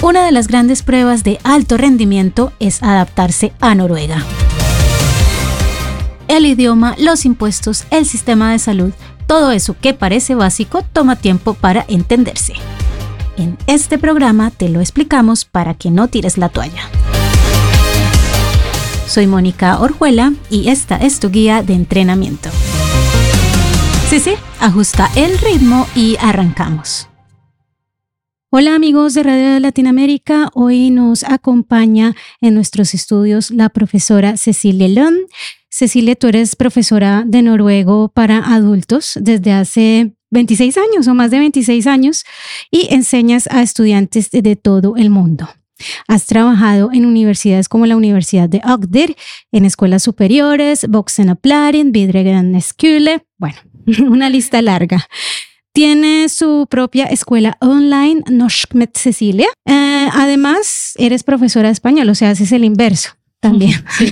Una de las grandes pruebas de alto rendimiento es adaptarse a Noruega. El idioma, los impuestos, el sistema de salud, todo eso que parece básico toma tiempo para entenderse. En este programa te lo explicamos para que no tires la toalla. Soy Mónica Orjuela y esta es tu guía de entrenamiento. Sí, ajusta el ritmo y arrancamos. Hola amigos de Radio de Latinoamérica, hoy nos acompaña en nuestros estudios la profesora Cecilie Lund. Cecilie, tú eres profesora de noruego para adultos desde hace 26 años o más de 26 años y enseñas a estudiantes de todo el mundo. Has trabajado en universidades como la Universidad de Agder, en escuelas superiores, Voksenopplæring, Videregående Skole, bueno, una lista larga. Tiene su propia escuela online, Norsk med Cecilie. Además, eres profesora de español, o sea, haces el inverso también. Sí.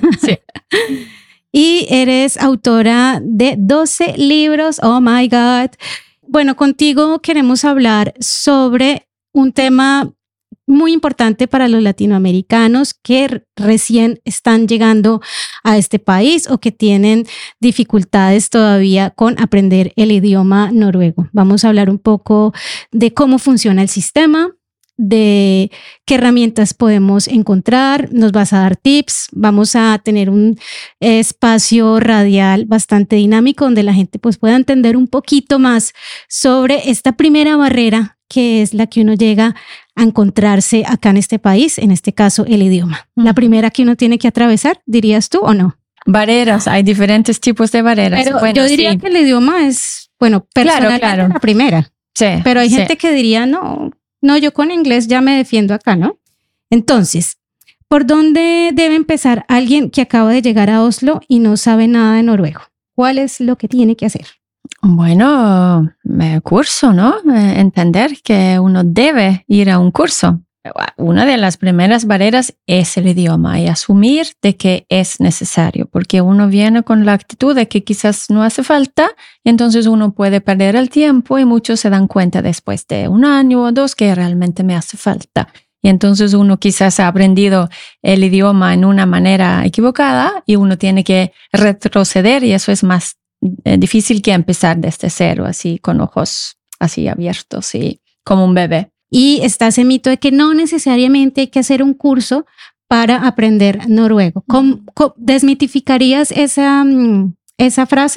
Y eres autora de 12 libros, oh my God. Bueno, contigo queremos hablar sobre un tema muy importante para los latinoamericanos que recién están llegando a este país o que tienen dificultades todavía con aprender el idioma noruego. Vamos a hablar un poco de cómo funciona el sistema, de qué herramientas podemos encontrar, nos vas a dar tips, vamos a tener un espacio radial bastante dinámico donde la gente pues pueda entender un poquito más sobre esta primera barrera que es la que uno llega a encontrarse acá en este país, en este caso el idioma. La primera que uno tiene que atravesar, ¿dirías tú o no? Barreras, hay diferentes tipos de barreras. Pero bueno, yo diría que el idioma es, bueno, personalmente claro. La primera. Sí, pero hay gente que diría, no, yo con inglés ya me defiendo acá, ¿no? Entonces, ¿por dónde debe empezar alguien que acaba de llegar a Oslo y no sabe nada de noruego? ¿Cuál es lo que tiene que hacer? Bueno, curso, ¿no? Entender que uno debe ir a un curso. Una de las primeras barreras es el idioma y asumir de que es necesario, porque uno viene con la actitud de que quizás no hace falta y entonces uno puede perder el tiempo y muchos se dan cuenta después de 1 año o 2 que realmente me hace falta. Y entonces uno quizás ha aprendido el idioma en una manera equivocada y uno tiene que retroceder y eso es más difícil que empezar desde cero, así con ojos así abiertos y como un bebé. Y está ese mito de que no necesariamente hay que hacer un curso para aprender noruego. ¿Cómo desmitificarías esa frase?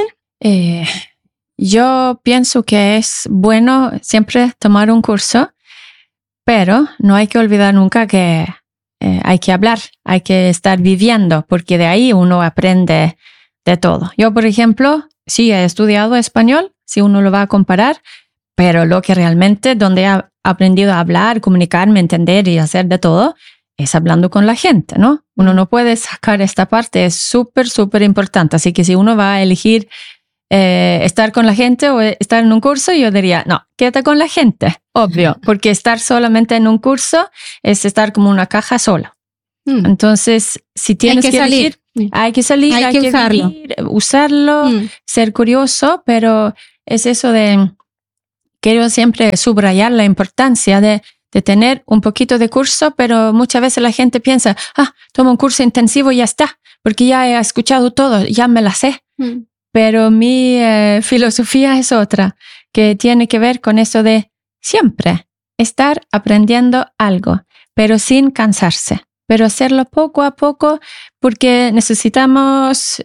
Yo pienso que es bueno siempre tomar un curso, pero no hay que olvidar nunca que hay que hablar, hay que estar viviendo, porque de ahí uno aprende de todo. Yo, por ejemplo, sí he estudiado español, si uno lo va a comparar, pero lo que realmente, donde he aprendido a hablar, comunicarme, entender y hacer de todo, es hablando con la gente, ¿no? Uno no puede sacar esta parte, es súper, súper importante. Así que si uno va a elegir estar con la gente o estar en un curso, yo diría, no, quédate con la gente, obvio, porque estar solamente en un curso es estar como una caja solo. Entonces, si tienes que elegir, hay que salir, hay que usarlo, usarlo, ser curioso, pero es eso de, quiero siempre subrayar la importancia de tener un poquito de curso, pero muchas veces la gente piensa, toma un curso intensivo y ya está, porque ya he escuchado todo, ya me la sé. Pero mi filosofía es otra, que tiene que ver con eso de siempre estar aprendiendo algo, pero sin cansarse. Pero hacerlo poco a poco porque necesitamos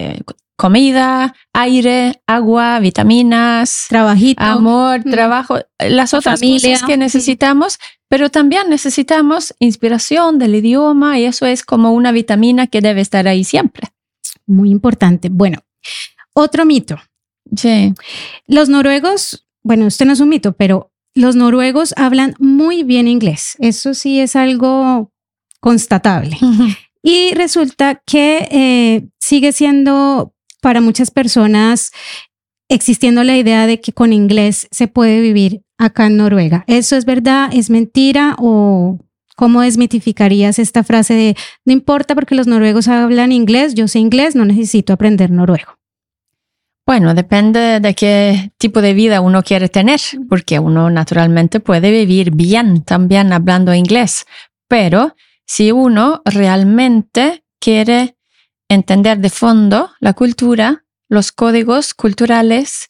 comida, aire, agua, vitaminas, trabajito, amor, trabajo, las otras cosas que necesitamos, pero también necesitamos inspiración del idioma y eso es como una vitamina que debe estar ahí siempre. Muy importante. Bueno, otro mito. Sí. Los noruegos, bueno, este no es un mito, pero los noruegos hablan muy bien inglés. Eso sí es algo constatable. Y resulta que sigue siendo para muchas personas existiendo la idea de que con inglés se puede vivir acá en Noruega. ¿Eso es verdad? ¿Es mentira? ¿O cómo desmitificarías esta frase de no importa porque los noruegos hablan inglés, yo sé inglés, no necesito aprender noruego? Bueno, depende de qué tipo de vida uno quiere tener, porque uno naturalmente puede vivir bien también hablando inglés, pero si uno realmente quiere entender de fondo la cultura, los códigos culturales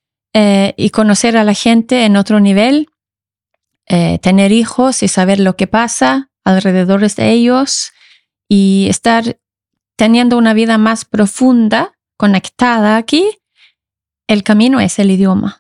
y conocer a la gente en otro nivel, tener hijos y saber lo que pasa alrededor de ellos y estar teniendo una vida más profunda, conectada aquí, el camino es el idioma.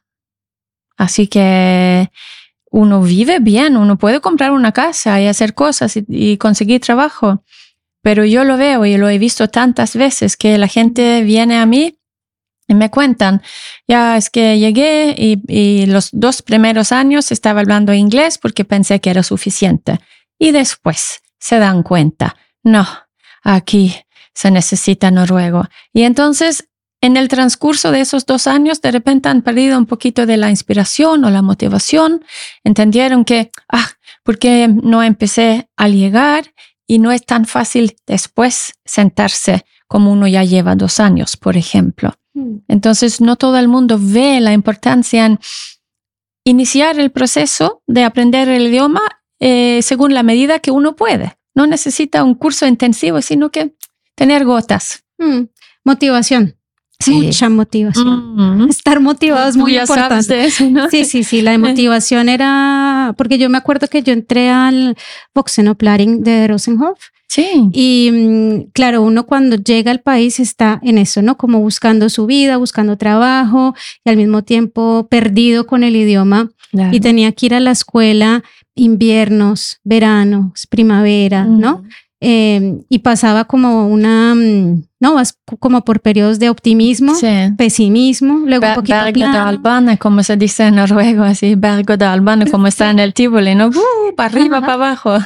Así que uno vive bien, uno puede comprar una casa y hacer cosas y conseguir trabajo. Pero yo lo veo y lo he visto tantas veces que la gente viene a mí y me cuentan, ya es que llegué y los 2 primeros años estaba hablando inglés porque pensé que era suficiente. Y después se dan cuenta, no, aquí se necesita noruego. Y entonces, en el transcurso de esos 2 años, de repente han perdido un poquito de la inspiración o la motivación. Entendieron que, ¿por qué no empecé al llegar? Y no es tan fácil después sentarse como uno ya lleva 2 años, por ejemplo. Entonces, no todo el mundo ve la importancia en iniciar el proceso de aprender el idioma según la medida que uno puede. No necesita un curso intensivo, sino que tener gotas. Motivación. Sí. Mucha motivación. Estar motivado es muy importante. Sabes de eso, ¿no? Sí. La motivación era... Porque yo me acuerdo que yo entré al Voxenoplaring de Rosenhof. Sí. Y claro, uno cuando llega al país está en eso, ¿no? Como buscando su vida, buscando trabajo y al mismo tiempo perdido con el idioma. Claro. Y tenía que ir a la escuela inviernos, veranos, primavera, ¿no? Y pasaba como vas como por periodos de optimismo, pesimismo, luego un poquito berg-og-dal-bane, como se dice en noruego, así, berg-og-dal-bane, como está en el Tivoli, ¿no? Para arriba, para abajo.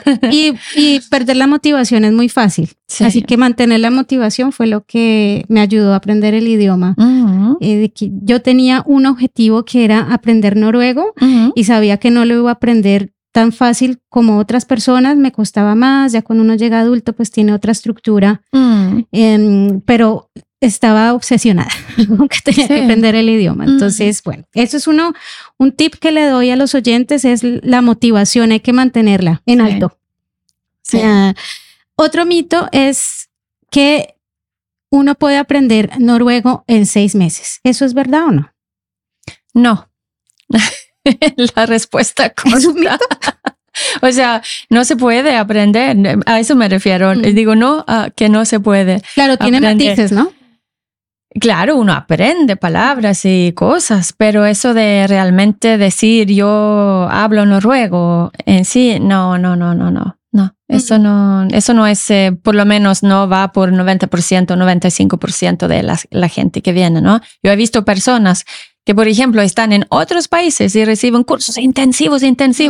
Y perder la motivación es muy fácil. Sí. Así que mantener la motivación fue lo que me ayudó a aprender el idioma. Yo tenía un objetivo que era aprender noruego y sabía que no lo iba a aprender tan fácil como otras personas, me costaba más, ya cuando uno llega adulto pues tiene otra estructura, pero estaba obsesionada con que tenía que aprender el idioma. Entonces, bueno, eso es un tip que le doy a los oyentes, es la motivación, hay que mantenerla en alto. Sí. Otro mito es que uno puede aprender noruego en 6 meses. ¿Eso es verdad o no? No. La respuesta corta. O sea, no se puede aprender. A eso me refiero. Digo, no, que no se puede. Claro, tiene matices, ¿no? Claro, uno aprende palabras y cosas, pero eso de realmente decir yo hablo noruego en sí, no. Eso no es, por lo menos no va por 90%, 95% de la gente que viene, ¿no? Yo he visto personas que, por ejemplo, están en otros países y reciben cursos intensivos.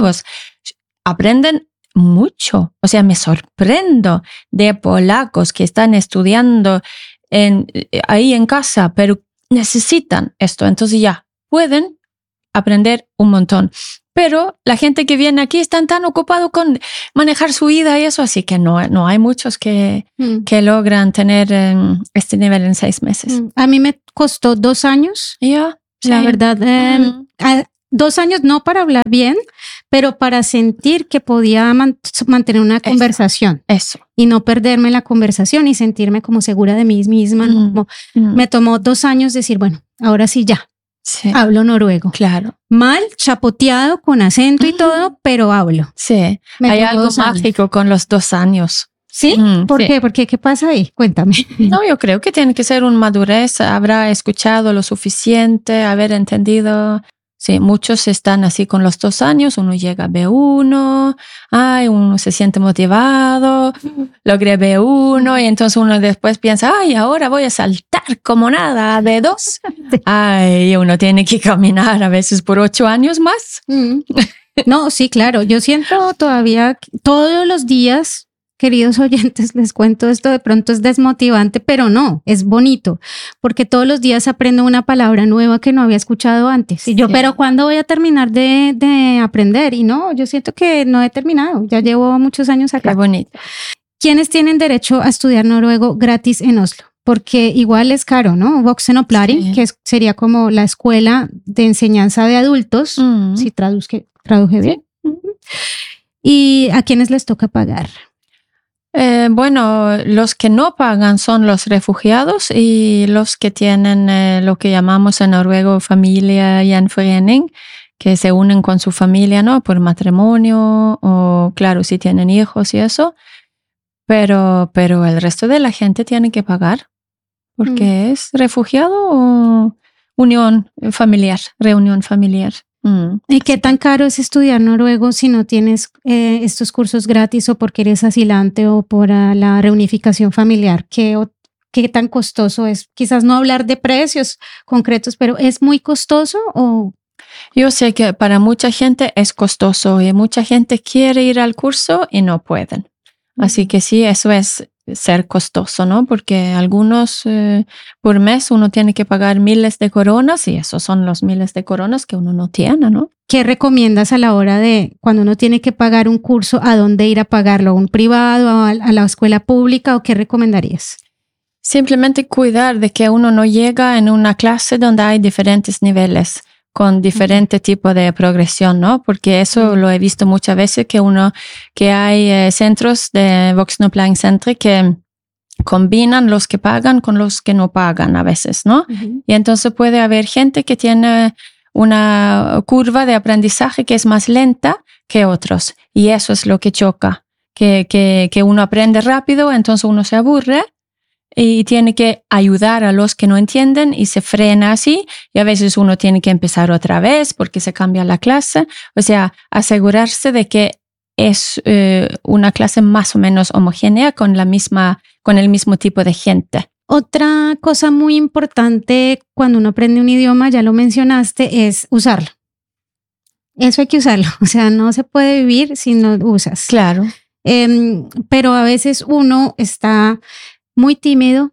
Aprenden mucho. O sea, me sorprendo de polacos que están estudiando ahí en casa, pero necesitan esto. Entonces ya pueden aprender un montón. Pero la gente que viene aquí están tan ocupados con manejar su vida y eso, así que no hay muchos que logran tener este nivel en 6 meses. A mí me costó 2 años. La verdad, 2 años no para hablar bien, pero para sentir que podía mantener una conversación. Eso. Y no perderme en la conversación y sentirme como segura de mí misma. Me tomó 2 años decir, bueno, ahora sí ya. Sí. Hablo noruego. Claro. Mal, chapoteado, con acento y todo, pero hablo. Sí. Hay algo mágico con los 2 años. ¿Sí? ¿Por qué? ¿Por qué? ¿Qué pasa ahí? Cuéntame. No, yo creo que tiene que ser una madurez. Habrá escuchado lo suficiente, haber entendido. Sí, muchos están así con los 2 años. Uno llega a B1, uno se siente motivado, logré B1 y entonces uno después piensa, ahora voy a saltar como nada a B2. Y uno tiene que caminar a veces por 8 años más. No, sí, claro. Yo siento todavía todos los días, queridos oyentes, les cuento esto, de pronto es desmotivante, pero no, es bonito, porque todos los días aprendo una palabra nueva que no había escuchado antes. Y yo, pero ¿cuándo voy a terminar de aprender? Y no, yo siento que no he terminado, ya llevo muchos años acá. Qué bonito. ¿Quiénes tienen derecho a estudiar noruego gratis en Oslo? porque igual es caro, ¿no? Voxenopláring, Sí. que sería como la escuela de enseñanza de adultos, si traduje bien. ¿Y a quiénes les toca pagar? Bueno, los que no pagan son los refugiados y los que tienen lo que llamamos en noruego familia gjenforening, que se unen con su familia, ¿no? Por matrimonio o, claro, si tienen hijos y eso. Pero el resto de la gente tiene que pagar porque es refugiado o reunión familiar. ¿Y qué tan caro es estudiar noruego si no tienes estos cursos gratis o porque eres asilante o por la reunificación familiar? ¿Qué tan costoso es? Quizás no hablar de precios concretos, pero ¿es muy costoso o...? Yo sé que para mucha gente es costoso y mucha gente quiere ir al curso y no pueden. Así que sí, eso es ser costoso, ¿no? Porque algunos por mes uno tiene que pagar miles de coronas y esos son los miles de coronas que uno no tiene, ¿no? ¿Qué recomiendas a la hora de cuando uno tiene que pagar un curso, a dónde ir a pagarlo? ¿A un privado, a la escuela pública o qué recomendarías? Simplemente cuidar de que uno no llega en una clase donde hay diferentes niveles con diferente tipo de progresión, ¿no? Porque eso lo he visto muchas veces que hay centros de Voxenoplæring Centre que combinan los que pagan con los que no pagan a veces, ¿no? Y entonces puede haber gente que tiene una curva de aprendizaje que es más lenta que otros y eso es lo que choca, que uno aprende rápido, entonces uno se aburre y tiene que ayudar a los que no entienden y se frena así y a veces uno tiene que empezar otra vez porque se cambia la clase, o sea, asegurarse de que es una clase más o menos homogénea con el mismo tipo de gente. Otra cosa muy importante cuando uno aprende un idioma, ya lo mencionaste, es usarlo. Eso hay que usarlo, o sea, no se puede vivir si no usas. Claro. Pero a veces uno está muy tímido,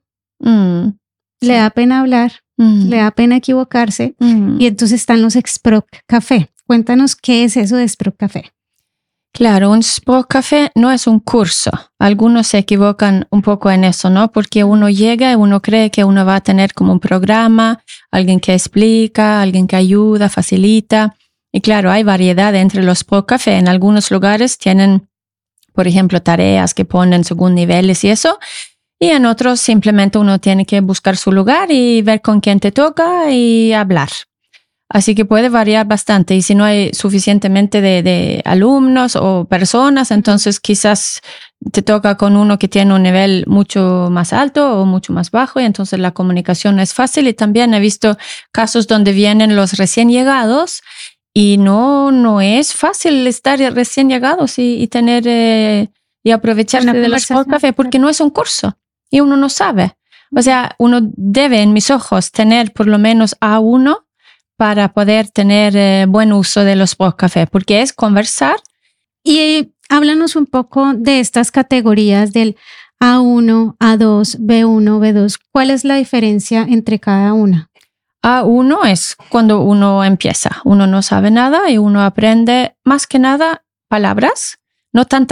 le da pena hablar, le da pena equivocarse y entonces están los Språkcafé. Cuéntanos qué es eso de Språkcafé. Claro, un Språkcafé no es un curso. Algunos se equivocan un poco en eso, ¿no? Porque uno llega y uno cree que uno va a tener como un programa, alguien que explica, alguien que ayuda, facilita. Y claro, hay variedad entre los Språkcafé. En algunos lugares tienen, por ejemplo, tareas que ponen según niveles y eso. Y en otros simplemente uno tiene que buscar su lugar y ver con quién te toca y hablar. Así que puede variar bastante y si no hay suficientemente de alumnos o personas, entonces quizás te toca con uno que tiene un nivel mucho más alto o mucho más bajo y entonces la comunicación no es fácil. Y también he visto casos donde vienen los recién llegados y no es fácil estar recién llegados y tener y aprovecharse de los Språkcafé porque no es un curso. Y uno no sabe. O sea, uno debe, en mis ojos, tener por lo menos A1 para poder tener buen uso de los Språkcafé, porque es conversar. Y háblanos un poco de estas categorías del A1, A2, B1, B2. ¿Cuál es la diferencia entre cada una? A1 es cuando uno empieza. Uno no sabe nada y uno aprende más que nada palabras. No tanto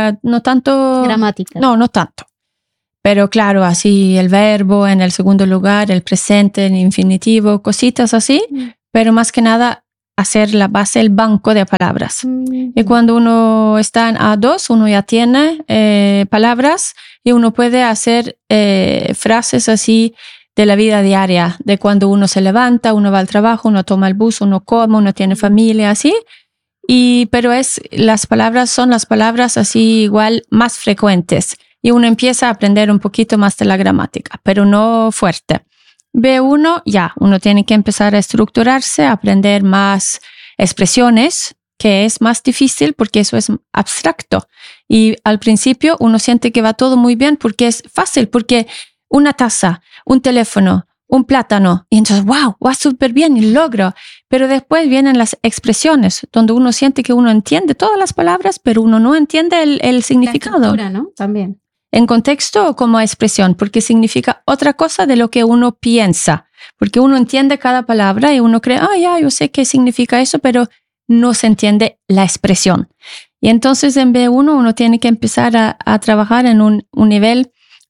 gramática. No tanto. Pero claro, así el verbo en el segundo lugar, el presente, el infinitivo, cositas así. Pero más que nada hacer la base, el banco de palabras. Y cuando uno está en A2, uno ya tiene palabras y uno puede hacer frases así de la vida diaria, de cuando uno se levanta, uno va al trabajo, uno toma el bus, uno come, uno tiene familia, así. Pero las palabras son las palabras así igual más frecuentes. Y uno empieza a aprender un poquito más de la gramática, pero no fuerte. B1, ya, uno tiene que empezar a estructurarse, a aprender más expresiones, que es más difícil porque eso es abstracto. Y al principio uno siente que va todo muy bien porque es fácil, porque una taza, un teléfono, un plátano, y entonces, wow, va súper bien y logro. Pero después vienen las expresiones, donde uno siente que uno entiende todas las palabras, pero uno no entiende el significado. La estructura, ¿no? También. En contexto o como expresión, porque significa otra cosa de lo que uno piensa, porque uno entiende cada palabra y uno cree, ya, yo sé qué significa eso, pero no se entiende la expresión. Y entonces en B1 uno tiene que empezar a trabajar en un nivel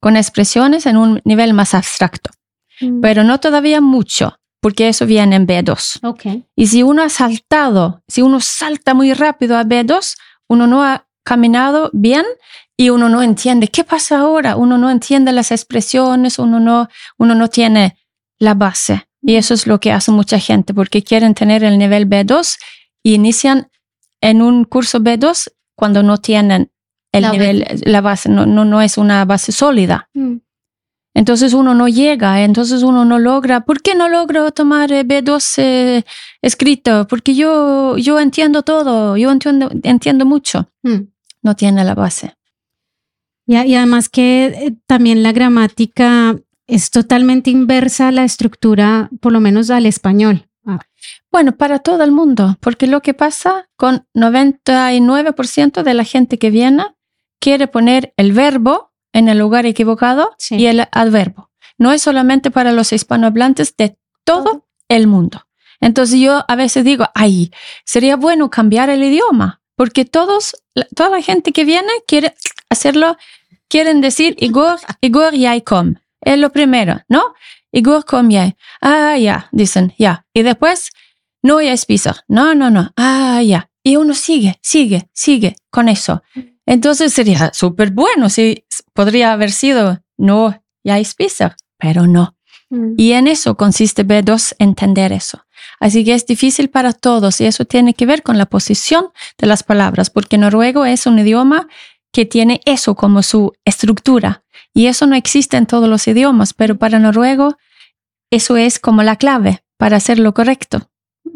con expresiones en un nivel más abstracto, pero no todavía mucho, porque eso viene en B2. Okay. Y si uno salta muy rápido a B2, uno no ha caminado bien y uno no entiende qué pasa ahora, uno no entiende las expresiones, uno no tiene la base. Y eso es lo que hace mucha gente, porque quieren tener el nivel B2 y inician en un curso B2 cuando no tienen la base, no es una base sólida. Entonces uno no llega, entonces uno no logra. ¿Por qué no logro tomar B2 escrito? Porque yo entiendo todo, yo entiendo mucho. No tiene la base. Y además que también la gramática es totalmente inversa a la estructura, por lo menos al español. Bueno, para todo el mundo, porque lo que pasa con 99% de la gente que viene quiere poner el verbo en el lugar equivocado y el adverbio. No es solamente para los hispanohablantes de todo el mundo. Entonces yo a veces digo, sería bueno cambiar el idioma, porque toda la gente que viene quiere hacerlo, quieren decir Igor jij kom. Es lo primero, ¿no? Igor kom jij. Ya, dicen, ya. Y después, no, ya spiser. No. Ya. Y uno sigue con eso. Entonces sería súper bueno si podría haber sido no, ya spiser, pero no. Y en eso consiste B2, entender eso. Así que es difícil para todos y eso tiene que ver con la posición de las palabras, porque noruego es un idioma que tiene eso como su estructura y eso no existe en todos los idiomas, pero para noruego eso es como la clave para hacerlo correcto.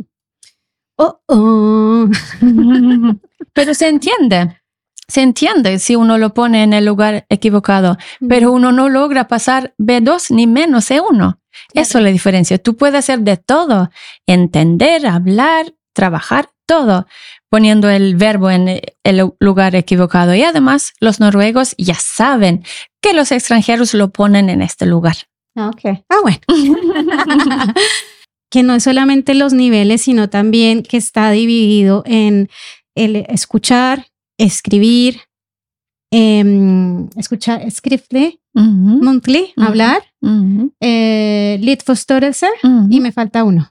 Pero se entiende si uno lo pone en el lugar equivocado, pero uno no logra pasar B2 ni menos C1. Eso es la diferencia. Tú puedes hacer de todo, entender, hablar, trabajar, todo, poniendo el verbo en el lugar equivocado. Y además, los noruegos ya saben que los extranjeros lo ponen en este lugar. Okay. Bueno. Que no es solamente los niveles, sino también que está dividido en el escuchar, escribir, skriftlig, muntlig, hablar, littforståelse, y me falta uno.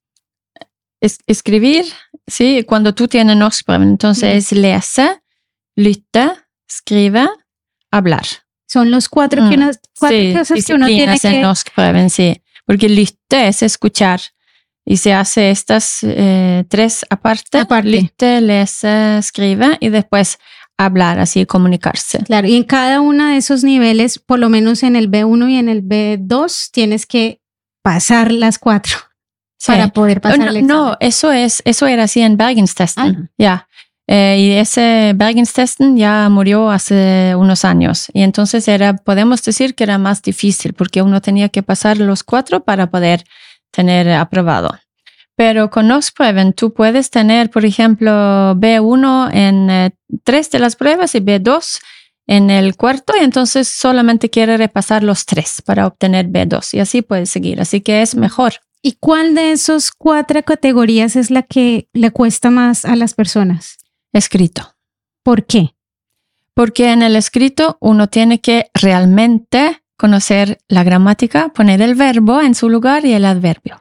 Escribir, sí, cuando tú tienes norskprøven, entonces es lese, lytte, skrive, hablar. Son los cuatro cosas que uno tiene que... en norskprøven, sí. Porque lytte es escuchar y se hace estas tres aparte. Lytte, lese, skrive y después hablar, así comunicarse. Claro, y en cada uno de esos niveles, por lo menos en el B1 y en el B2, tienes que pasar las 4 para poder pasar el examen. No, eso era así en Bergenstesten. Ya. Y ese Bergenstesten ya murió hace unos años. Y entonces podemos decir que era más difícil porque uno tenía que pasar los 4 para poder tener aprobado. Pero con norskprøven tú puedes tener, por ejemplo, B1 en 3 de las pruebas y B2 en el 4, y entonces solamente quiere repasar los 3 para obtener B2 y así puedes seguir. Así que es mejor. ¿Y cuál de esos 4 categorías es la que le cuesta más a las personas? Escrito. ¿Por qué? Porque en el escrito uno tiene que realmente conocer la gramática, poner el verbo en su lugar y el adverbio.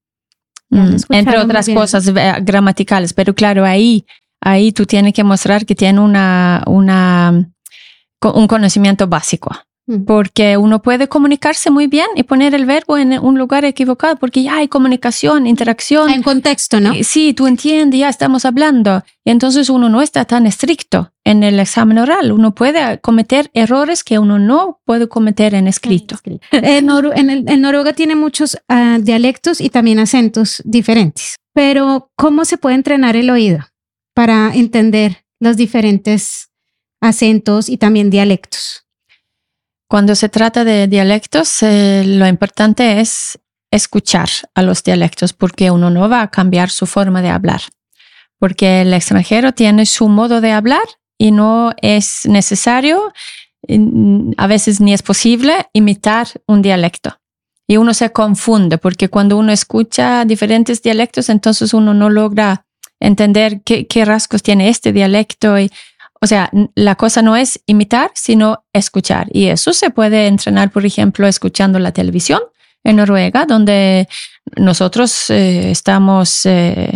Entre otras cosas gramaticales, pero claro, ahí tú tienes que mostrar que tiene un conocimiento básico. Porque uno puede comunicarse muy bien y poner el verbo en un lugar equivocado porque ya hay comunicación, interacción. Hay un contexto, ¿no? Sí, tú entiendes, ya estamos hablando. Y entonces uno no está tan estricto en el examen oral. Uno puede cometer errores que uno no puede cometer en escrito. En Noruega tiene muchos dialectos y también acentos diferentes. Pero ¿cómo se puede entrenar el oído para entender los diferentes acentos y también dialectos? Cuando se trata de dialectos, lo importante es escuchar a los dialectos porque uno no va a cambiar su forma de hablar. Porque el extranjero tiene su modo de hablar y no es necesario, a veces ni es posible, imitar un dialecto. Y uno se confunde porque cuando uno escucha diferentes dialectos, entonces uno no logra entender qué rasgos tiene este dialecto y O sea, la cosa no es imitar, sino escuchar. Y eso se puede entrenar, por ejemplo, escuchando la televisión en Noruega, donde nosotros estamos,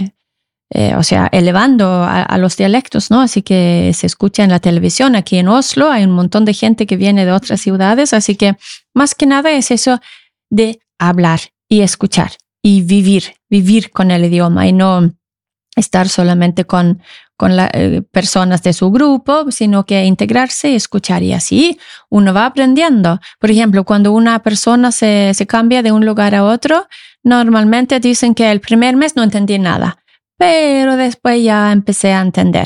elevando a los dialectos, ¿no? Así que se escucha en la televisión. Aquí en Oslo hay un montón de gente que viene de otras ciudades, así que más que nada es eso de hablar y escuchar y vivir con el idioma y no estar solamente con las personas de su grupo, sino que integrarse y escuchar. Y así uno va aprendiendo. Por ejemplo, cuando una persona se cambia de un lugar a otro, normalmente dicen que el primer mes no entendí nada, pero después ya empecé a entender.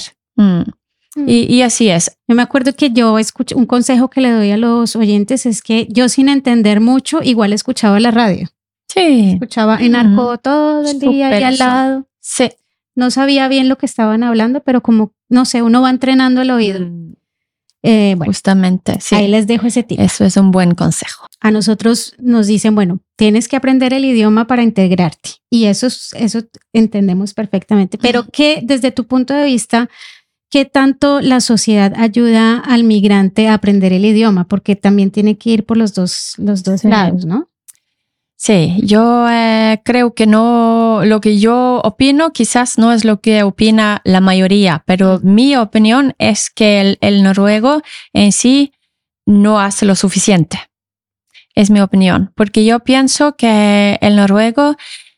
Y así es. Yo me acuerdo que yo escuché un consejo que le doy a los oyentes es que yo sin entender mucho igual escuchaba la radio. Sí. Escuchaba en arco todo el día y al lado. Sí. No sabía bien lo que estaban hablando, pero como, no sé, uno va entrenando el oído. Bueno, justamente, sí. Ahí les dejo ese tip. Eso es un buen consejo. A nosotros nos dicen, bueno, tienes que aprender el idioma para integrarte. Y eso entendemos perfectamente. Pero que desde tu punto de vista, ¿qué tanto la sociedad ayuda al migrante a aprender el idioma? Porque también tiene que ir por los dos lados, ¿no? Sí, yo creo que no, lo que yo opino quizás no es lo que opina la mayoría, pero mi opinión es que el noruego en sí no hace lo suficiente. Es mi opinión, porque yo pienso que el noruego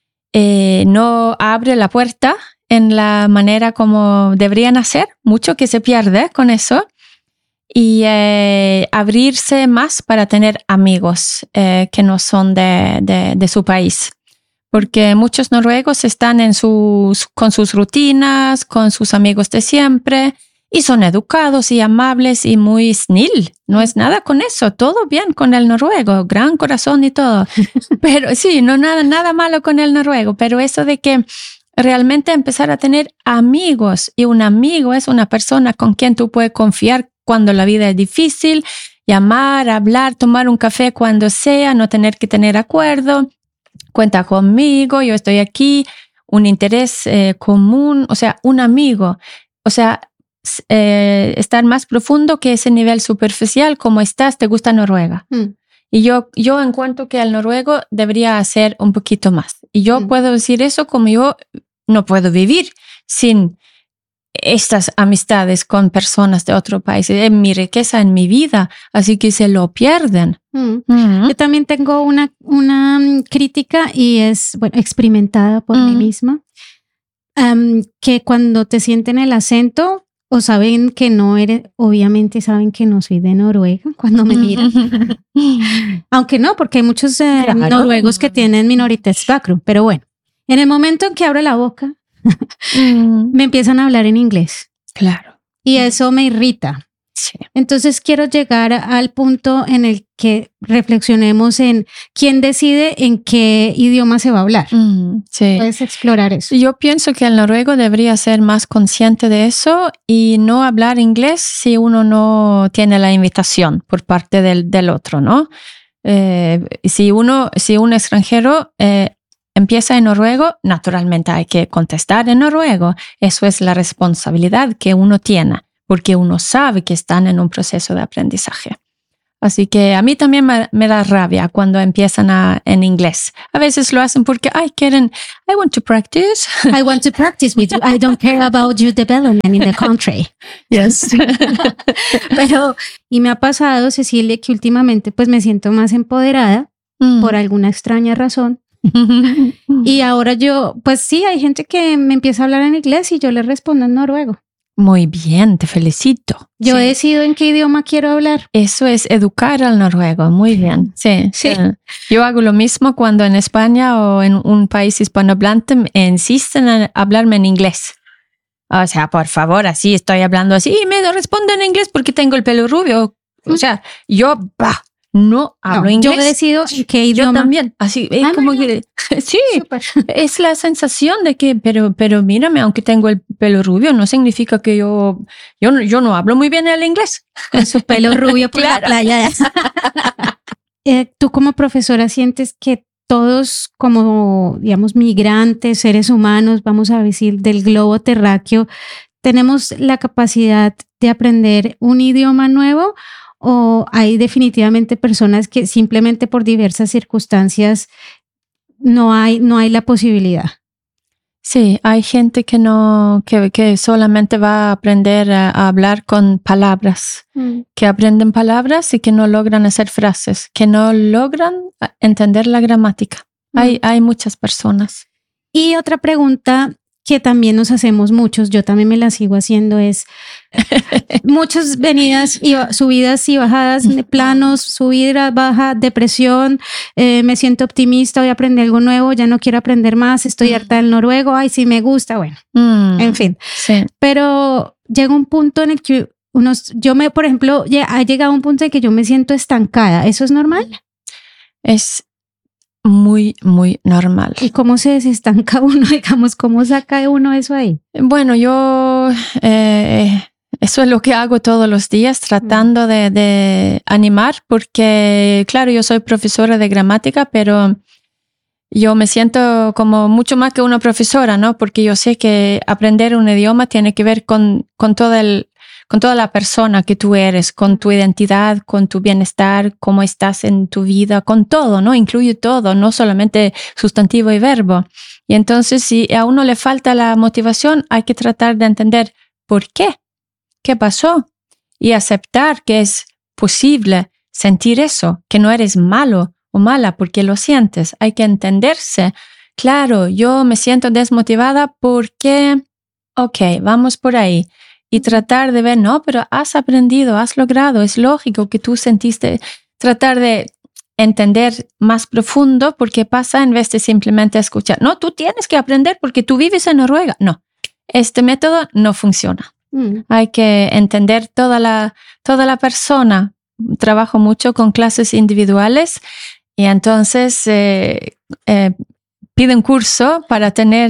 no abre la puerta en la manera como deberían hacer, mucho que se pierde con eso. Y abrirse más para tener amigos que no son de su país. Porque muchos noruegos están con sus rutinas, con sus amigos de siempre, y son educados y amables y muy snil. No es nada con eso, todo bien con el noruego, gran corazón y todo. Pero sí, no nada malo con el noruego, pero eso de que realmente empezar a tener amigos, y un amigo es una persona con quien tú puedes confiar cuando la vida es difícil, llamar, hablar, tomar un café cuando sea, no tener que tener acuerdo, cuenta conmigo, yo estoy aquí, un interés común, o sea, un amigo, o sea, estar más profundo que ese nivel superficial, ¿cómo estás? ¿Te gusta Noruega? Y yo encuentro que el noruego debería hacer un poquito más. Y yo puedo decir eso como yo no puedo vivir sin estas amistades con personas de otro país. Es mi riqueza en mi vida, así que se lo pierden. Yo también tengo una crítica y es, bueno, experimentada por mí misma, que cuando te sienten el acento o saben que no eres, obviamente saben que no soy de Noruega cuando me miran. Aunque no, porque hay muchos noruegos que tienen minoritetsbakgrunn, pero bueno, en el momento en que abro la boca, me empiezan a hablar en inglés. Claro. Y eso me irrita. Sí. Entonces quiero llegar al punto en el que reflexionemos en quién decide en qué idioma se va a hablar. Sí. Puedes explorar eso. Yo pienso que el noruego debería ser más consciente de eso y no hablar inglés si uno no tiene la invitación por parte del otro, ¿no? Si un extranjero empieza en noruego, naturalmente hay que contestar en noruego. Eso es la responsabilidad que uno tiene, porque uno sabe que están en un proceso de aprendizaje. Así que a mí también me da rabia cuando empiezan en inglés. A veces lo hacen porque, quieren, I want to practice. I want to practice with you. I don't care about your development in the country. Yes. Pero, y me ha pasado, Cecilia, que últimamente pues me siento más empoderada por alguna extraña razón. Y ahora yo, pues sí, hay gente que me empieza a hablar en inglés y yo le respondo en noruego. Muy bien, te felicito. Yo decido en qué idioma quiero hablar. Eso es educar al noruego, muy bien. Sí. Yo hago lo mismo cuando en España o en un país hispanohablante me insisten en hablarme en inglés. O sea, por favor, así estoy hablando así y me responden en inglés porque tengo el pelo rubio. O sea, yo no hablo inglés. Yo decido en qué idioma. Yo también. Así, como que, sí, super. Es la sensación de que, pero mírame, aunque tengo el pelo rubio, no significa que yo no hablo muy bien el inglés. Con su pelo rubio por la playa. ¿Tú como profesora sientes que todos como, digamos, migrantes, seres humanos, vamos a decir, del globo terráqueo, ¿tenemos la capacidad de aprender un idioma nuevo o hay definitivamente personas que simplemente por diversas circunstancias no hay la posibilidad? Sí, hay gente que solamente va a aprender a hablar con palabras, que aprenden palabras y que no logran hacer frases, que no logran entender la gramática. Hay muchas personas. Y otra pregunta que también nos hacemos muchos, yo también me la sigo haciendo, es muchas venidas y subidas y bajadas, planos, subida, baja, depresión, me siento optimista, voy a aprender algo nuevo, ya no quiero aprender más, estoy harta del noruego, ay, sí me gusta, bueno, en fin. Sí. Pero llega un punto en el que por ejemplo, ha llegado un punto en que yo me siento estancada, ¿eso es normal? Es muy, muy normal. ¿Y cómo se desestanca uno, digamos, cómo saca uno eso ahí? Bueno, yo eso es lo que hago todos los días, tratando de animar, porque claro, yo soy profesora de gramática, pero yo me siento como mucho más que una profesora, ¿no? Porque yo sé que aprender un idioma tiene que ver con toda la persona que tú eres, con tu identidad, con tu bienestar, cómo estás en tu vida, con todo, ¿no? Incluye todo, no solamente sustantivo y verbo. Y entonces, si a uno le falta la motivación, hay que tratar de entender por qué, qué pasó y aceptar que es posible sentir eso, que no eres malo o mala porque lo sientes. Hay que entenderse. Claro, yo me siento desmotivada porque, ok, vamos por ahí. Y tratar de ver, no, pero has aprendido, has logrado, es lógico que tú sentiste, tratar de entender más profundo por qué pasa en vez de simplemente escuchar. No, tú tienes que aprender porque tú vives en Noruega. No, este método no funciona. Hay que entender toda la persona. Trabajo mucho con clases individuales y entonces pido un curso para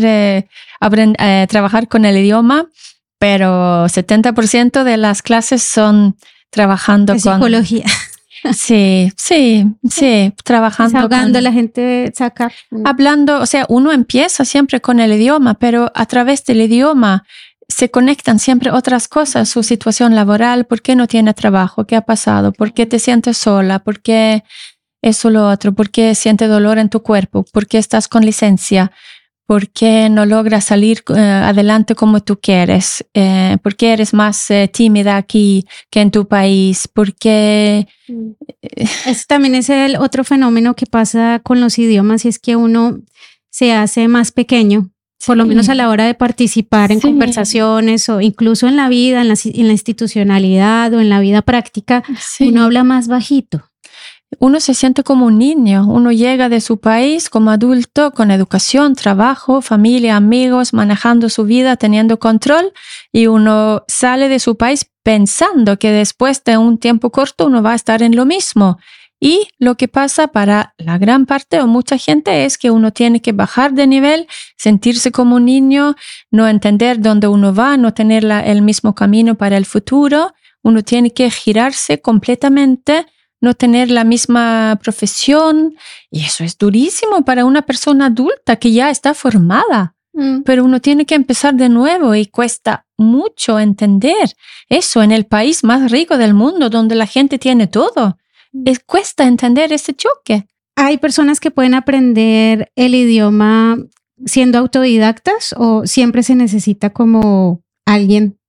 trabajar con el idioma. Pero 70% de las clases son trabajando con psicología. Sí, trabajando desahogando, la gente saca. Hablando, o sea, uno empieza siempre con el idioma, pero a través del idioma se conectan siempre otras cosas, su situación laboral, por qué no tiene trabajo, qué ha pasado, por qué te sientes sola, por qué eso lo otro, por qué sientes dolor en tu cuerpo, por qué estás con licencia. ¿Por qué no logras salir adelante como tú quieres? ¿Por qué eres más tímida aquí que en tu país? ¿Por qué? Ese también es el otro fenómeno que pasa con los idiomas y es que uno se hace más pequeño, por lo menos a la hora de participar en conversaciones o incluso en la vida, en la institucionalidad o en la vida práctica, uno habla más bajito. Uno se siente como un niño, uno llega de su país como adulto con educación, trabajo, familia, amigos, manejando su vida, teniendo control y uno sale de su país pensando que después de un tiempo corto uno va a estar en lo mismo. Y lo que pasa para la gran parte o mucha gente es que uno tiene que bajar de nivel, sentirse como un niño, no entender dónde uno va, no tener el mismo camino para el futuro. Uno tiene que girarse completamente, no tener la misma profesión, y eso es durísimo para una persona adulta que ya está formada. Pero uno tiene que empezar de nuevo y cuesta mucho entender eso en el país más rico del mundo, donde la gente tiene todo. Cuesta entender ese choque. ¿Hay personas que pueden aprender el idioma siendo autodidactas o siempre se necesita como alguien